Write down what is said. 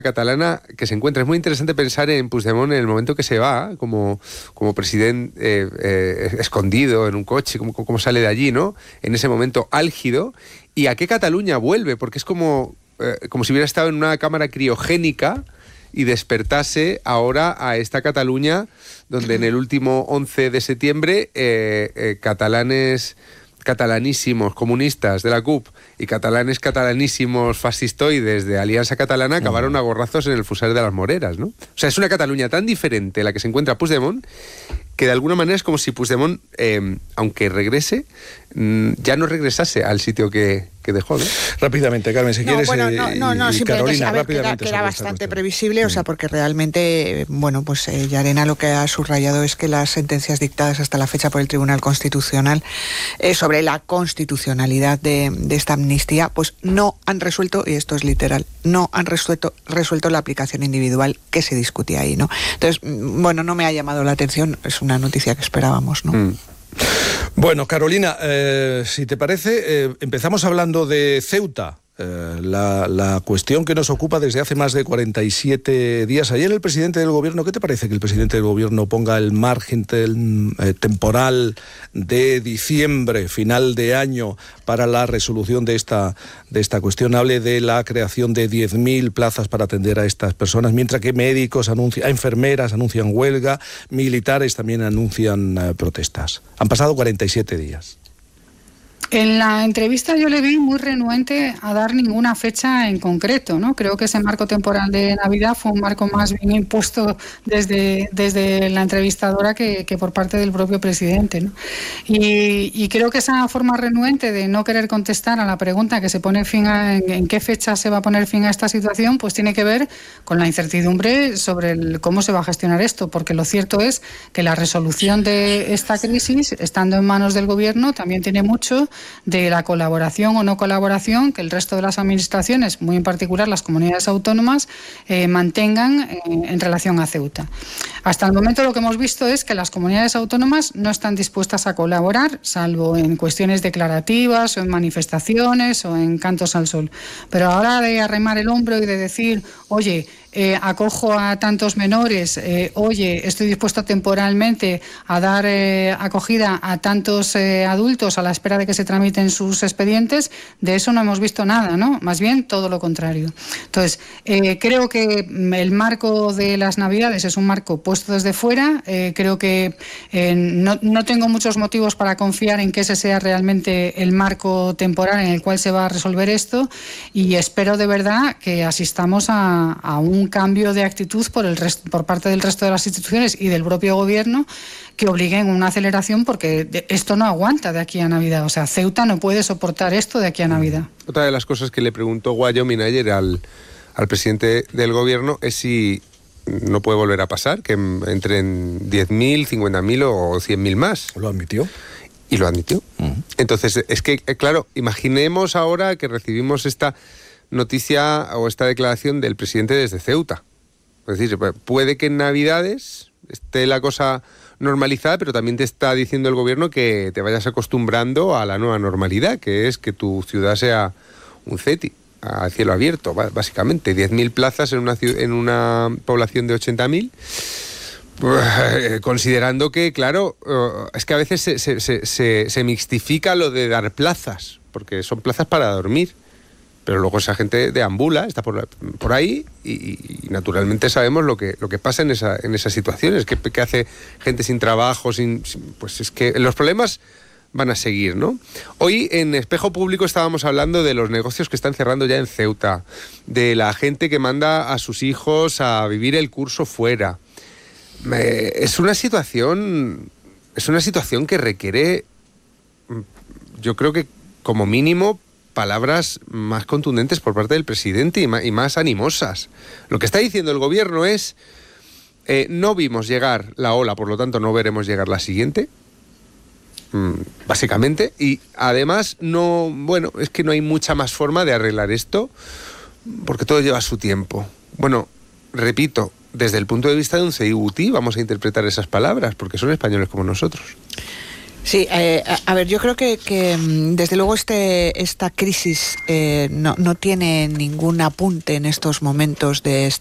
catalana que se encuentra. Es muy interesante pensar en Puigdemont en el momento que se va, como presidente escondido en un coche, como sale de allí, ¿no? En ese momento álgido. ¿Y a qué Cataluña vuelve? Porque es como si hubiera estado en una cámara criogénica y despertase ahora a esta Cataluña donde en el último 11 de septiembre catalanísimos comunistas de la CUP y catalanísimos fascistoides de Alianza Catalana acabaron a gorrazos en el Fusar de las Moreras, ¿no? O sea, es una Cataluña tan diferente la que se encuentra Puigdemont que de alguna manera es como si Puigdemont, aunque regrese, ya no regresase al sitio que dejó, ¿no? Rápidamente, Carmen, si quieres. Simplemente Carolina, a ver, que era bastante previsible, o sea, porque realmente, Llarena lo que ha subrayado es que las sentencias dictadas hasta la fecha por el Tribunal Constitucional sobre la constitucionalidad de esta amnistía, pues no han resuelto, y esto es literal, no han resuelto la aplicación individual que se discutía ahí, ¿no? Entonces, no me ha llamado la atención, es una noticia que esperábamos, ¿no? Bueno, Carolina, si te parece, empezamos hablando de Ceuta. La cuestión que nos ocupa desde hace más de 47 días. Ayer el presidente del gobierno, ¿qué te parece que el presidente del gobierno ponga el margen temporal de diciembre, final de año, para la resolución de esta cuestión? Hable de la creación de 10.000 plazas para atender a estas personas, mientras que médicos enfermeras anuncian huelga, militares también anuncian protestas. Han pasado 47 días. En la entrevista yo le vi muy renuente a dar ninguna fecha en concreto, ¿no? Creo que ese marco temporal de Navidad fue un marco más bien impuesto desde la entrevistadora que por parte del propio presidente, ¿no? Y creo que esa forma renuente de no querer contestar a la pregunta que se pone fin en qué fecha se va a poner fin a esta situación, pues tiene que ver con la incertidumbre sobre cómo se va a gestionar esto, porque lo cierto es que la resolución de esta crisis, estando en manos del gobierno, también tiene mucho de la colaboración o no colaboración que el resto de las administraciones, muy en particular las comunidades autónomas, mantengan en relación a Ceuta. Hasta el momento lo que hemos visto es que las comunidades autónomas no están dispuestas a colaborar, salvo en cuestiones declarativas o en manifestaciones o en cantos al sol. Pero ahora de arremar el hombro y de decir, oye, acojo a tantos menores, oye, estoy dispuesto temporalmente a dar acogida a tantos adultos a la espera de que se tramiten sus expedientes, de eso no hemos visto nada, ¿no? Más bien todo lo contrario. Entonces, creo que el marco de las Navidades es un marco puesto desde fuera, creo que no tengo muchos motivos para confiar en que ese sea realmente el marco temporal en el cual se va a resolver esto, y espero de verdad que asistamos a un cambio de actitud por parte del resto de las instituciones y del propio gobierno que obliguen una aceleración, porque esto no aguanta de aquí a Navidad. O sea, Ceuta no puede soportar esto de aquí a Navidad. Otra de las cosas que le preguntó Wyoming ayer al presidente del gobierno es si no puede volver a pasar, que entren 10.000, 50.000 o 100.000 más. ¿Lo admitió? Y lo admitió. Entonces, es que, claro, imaginemos ahora que recibimos esta noticia o esta declaración del presidente desde Ceuta. Es decir, puede que en Navidades esté la cosa normalizada, pero también te está diciendo el gobierno que te vayas acostumbrando a la nueva normalidad, que es que tu ciudad sea un CETI, a cielo abierto, básicamente. 10.000 plazas en una población de 80.000, considerando que, claro, es que a veces se mixtifica lo de dar plazas, porque son plazas para dormir. Pero luego esa gente deambula, está por ahí y naturalmente sabemos lo que pasa en esas situaciones, que hace gente sin trabajo, pues es que los problemas van a seguir, ¿no? Hoy en Espejo Público estábamos hablando de los negocios que están cerrando ya en Ceuta, de la gente que manda a sus hijos a vivir el curso fuera. Es una situación que requiere, yo creo que como mínimo, palabras más contundentes por parte del presidente y más animosas. Lo que está diciendo el gobierno es no vimos llegar la ola, por lo tanto no veremos llegar la siguiente, básicamente, y además es que no hay mucha más forma de arreglar esto porque todo lleva su tiempo. Bueno, repito, desde el punto de vista de un CEIUTI vamos a interpretar esas palabras porque son españoles como nosotros. Sí, a ver, yo creo que desde luego esta crisis no tiene ningún apunte en estos momentos de